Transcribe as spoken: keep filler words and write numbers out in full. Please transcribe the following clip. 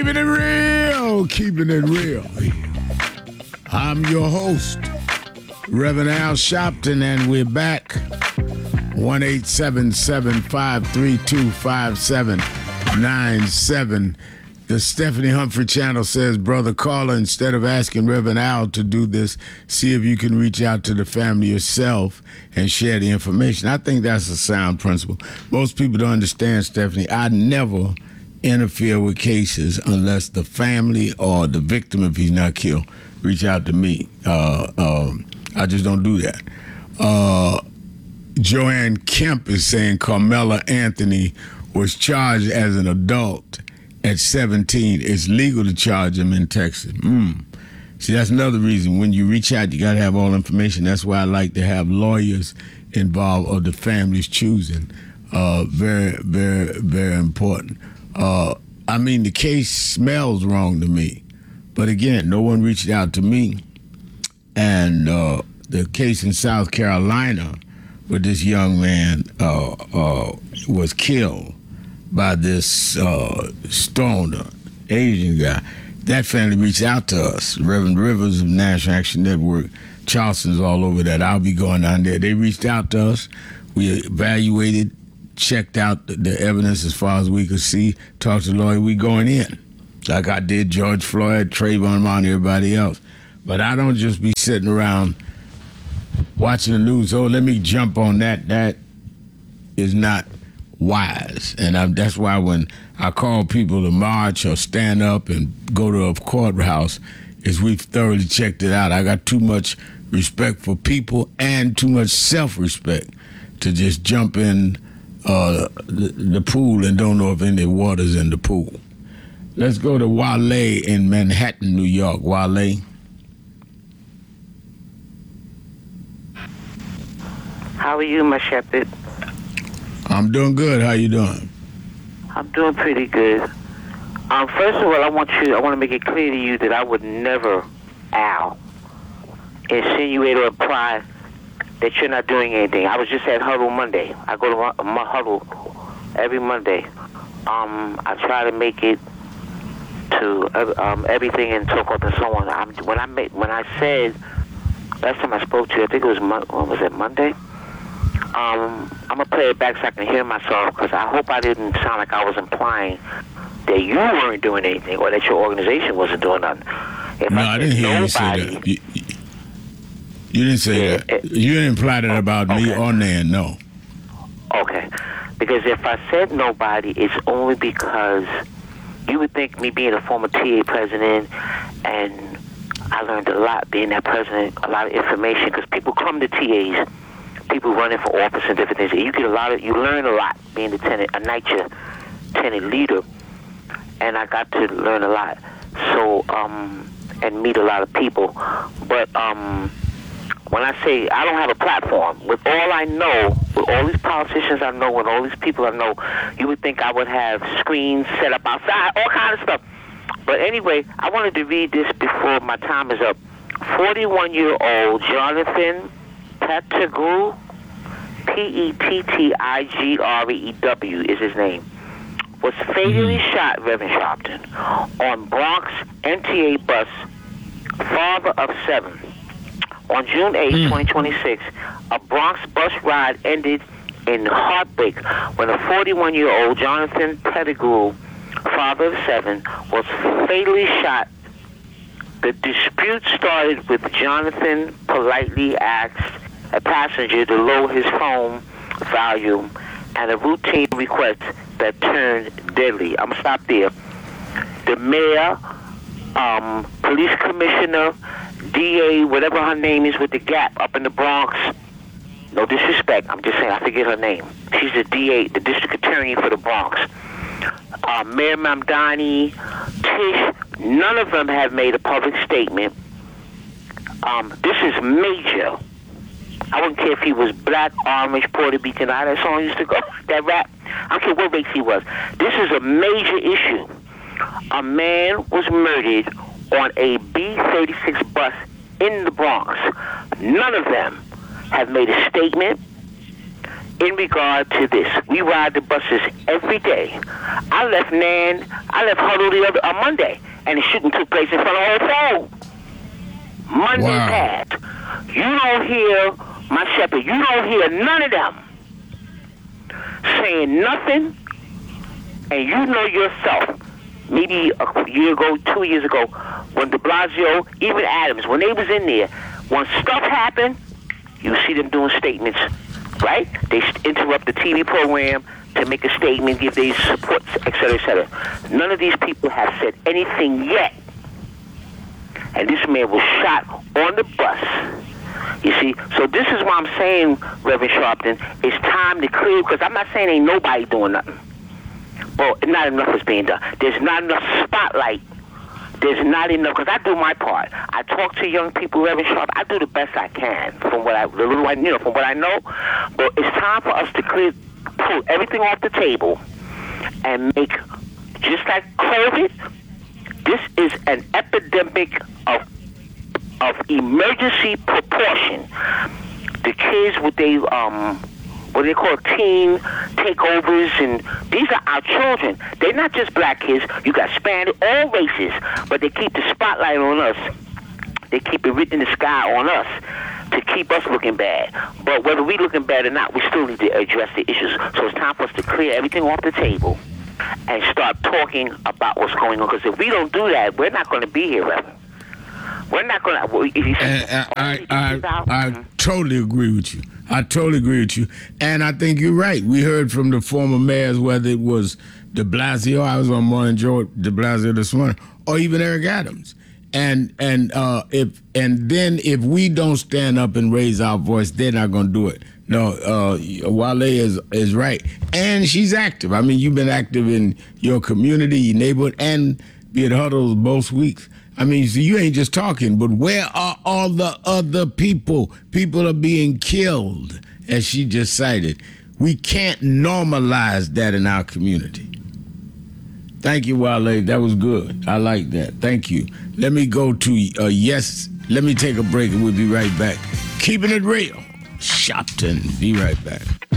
Keeping it real, keeping it real. I'm your host, Reverend Al Sharpton, and we're back. one eight seven seven, five three two, five seven nine seven. The Stephanie Humphrey channel says, Brother Caller, instead of asking Reverend Al to do this, see if you can reach out to the family yourself and share the information. I think that's a sound principle. Most people don't understand, Stephanie. I never interfere with cases unless the family or the victim, if he's not killed, reach out to me. Uh, um, I just don't do that. Uh, Joanne Kemp is saying Carmela Anthony was charged as an adult at seventeen. It's legal to charge him in Texas. Mm. See, that's another reason. When you reach out, you got to have all information. That's why I like to have lawyers involved of the family's choosing. Uh, very, very, very important. Uh, I mean, the case smells wrong to me. But again, no one reached out to me. And uh, the case in South Carolina where this young man uh, uh, was killed by this uh, stoner, Asian guy, that family reached out to us. Reverend Rivers of National Action Network, Charleston's all over that. I'll be going down there. They reached out to us. We evaluated, checked out the, the evidence as far as we could see, talked to the lawyer. We going in, like I did George Floyd, Trayvon Martin, everybody else. But I don't just be sitting around watching the news. Oh, let me jump on that. That is not wise. And I, that's why when I call people to march or stand up and go to a courthouse, is we've thoroughly checked it out. I got too much respect for people and too much self-respect to just jump in uh, the, the pool and don't know if any water's in the pool. Let's go to Wale in Manhattan, New York. Wale. How are you, my shepherd? I'm doing good. How you doing? I'm doing pretty good. Um, first of all, I want you. I want to make it clear to you that I would never, Al, insinuate or imply that you're not doing anything. I was just at Huddle Monday. I go to my Huddle every Monday. Um, I try to make it to um, everything and so forth and so on. I'm, when I made, when I said last time I spoke to you, I think it was Mon- what was it Monday? Um, I'm going to play it back so I can hear myself, because I hope I didn't sound like I was implying that you weren't doing anything or that your organization wasn't doing nothing. If no, I, I didn't hear nobody, you say that. You, you didn't say yeah, that. It, you didn't imply that about okay. me or Nan, no. Okay. Because if I said nobody, it's only because you would think me being a former T A president, and I learned a lot being that president, a lot of information, because people come to T As, people running for office and different things. You get a lot of, you learn a lot being the tenant, a NYCHA tenant leader, and I got to learn a lot. So, um, and meet a lot of people. But um, when I say I don't have a platform, with all I know, with all these politicians I know, with all these people I know, you would think I would have screens set up outside, all kind of stuff. But anyway, I wanted to read this before my time is up. forty-one-year-old Jonathan Pettigrew, P E T T I G R E E W is his name, was fatally mm-hmm. shot, Reverend Sharpton, on Bronx M T A bus, father of seven. On June eighth, mm. twenty twenty-six, a Bronx bus ride ended in heartbreak when a forty-one-year-old Jonathan Pettigrew, father of seven, was fatally shot. The dispute started with Jonathan politely asked a passenger to lower his phone volume, and a routine request that turned deadly. I'm going to stop there. The mayor, um, police commissioner, D A, whatever her name is with the Gap up in the Bronx, no disrespect, I'm just saying, I forget her name. She's the D A, the district attorney for the Bronx. Uh, Mayor Mamdani, Tish, none of them have made a public statement. Um, this is major. I wouldn't care if he was black, orange, Puerto Rican, how that song used to go, that rap. I don't care what race he was. This is a major issue. A man was murdered on a B thirty-six bus in the Bronx. None of them have made a statement. in regard to this. We ride the buses every day. I left Nan, I left Huddle the other on Monday, and the shooting took place in front of Old Fold. Monday Wow. passed. You don't hear my shepherd. You don't hear none of them saying nothing, and you know yourself. Maybe a year ago, two years ago, when de Blasio, even Adams, when they was in there, when stuff happened, you see them doing statements, right? They interrupt the T V program to make a statement, give their support, et cetera, et cetera. None of these people have said anything yet. And this man was shot on the bus. You see, so this is why I'm saying, Reverend Sharpton, it's time to clear, because I'm not saying ain't nobody doing nothing. Well, not enough is being done. There's not enough spotlight. There's not enough, because I do my part. I talk to young people, Reverend Sharp. I do the best I can from what I, the little I, you know, from what I know. But it's time for us to clear, pull everything off the table and make, just like COVID, this is an epidemic of of emergency proportion. The kids with they um what they call teen takeovers, and these are our children. They're not just black kids. You got Spanish, all races, but they keep the spotlight on us. They keep it written in the sky on us to keep us looking bad. But whether we looking bad or not, we still need to address the issues. So it's time for us to clear everything off the table and start talking about what's going on. Because if we don't do that, we're not going to be here, Reverend. We're not going to. If you And I, I, I, I totally agree with you. I totally agree with you. And I think you're right. We heard from the former mayors, whether it was de Blasio, I was on Morning Joe de Blasio this morning, or even Eric Adams. And and uh, if and then if we don't stand up and raise our voice, they're not going to do it. No, uh, Wale is is right, and she's active. I mean, you've been active in your community, your neighborhood, and be at huddles both weeks. I mean, so you ain't just talking, but where are all the other people? People are being killed, as she just cited. We can't normalize that in our community. Thank you, Wale. That was good. I like that. Thank you. Let me go to, uh, yes, let me take a break and we'll be right back. Keeping it real. Shopton. Be right back.